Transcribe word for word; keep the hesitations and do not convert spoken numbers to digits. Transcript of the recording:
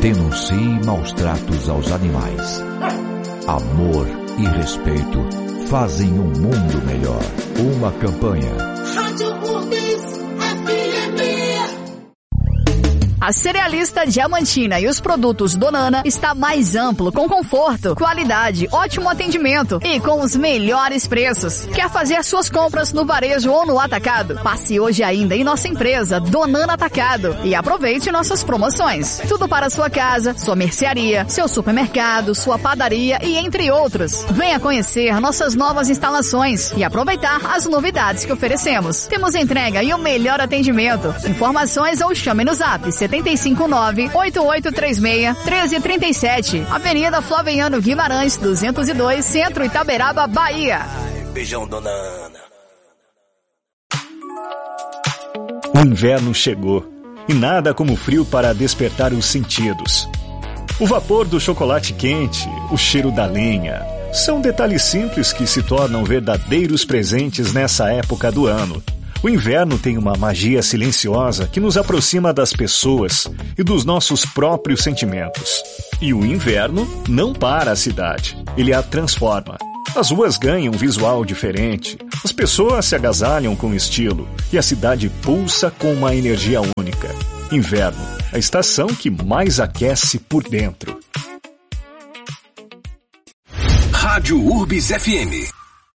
Denuncie maus-tratos aos animais. Amor e respeito fazem um mundo melhor. Uma campanha. Rádio Urbis F M. A Cerealista Diamantina e os produtos Donana está mais amplo, com conforto, qualidade, ótimo atendimento e com os melhores preços. Quer fazer suas compras no varejo ou no atacado? Passe hoje ainda em nossa empresa Donana Atacado e aproveite nossas promoções. Tudo para sua casa, sua mercearia, seu supermercado, sua padaria e entre outros. Venha conhecer nossas novas instalações e aproveitar as novidades que oferecemos. Temos entrega e o melhor atendimento. Informações ou chame no zap setenta e cinco nove, oito oito três seis, um três três sete, Avenida Flaviano Guimarães, duzentos e dois, Centro Itaberaba, Bahia. Ai, beijão, dona Ana. O inverno chegou e nada como frio para despertar os sentidos. O vapor do chocolate quente, o cheiro da lenha, são detalhes simples que se tornam verdadeiros presentes nessa época do ano. O inverno tem uma magia silenciosa que nos aproxima das pessoas e dos nossos próprios sentimentos. E o inverno não para a cidade, ele a transforma. As ruas ganham um visual diferente, as pessoas se agasalham com estilo e a cidade pulsa com uma energia única. Inverno, a estação que mais aquece por dentro. Rádio Urbis F M.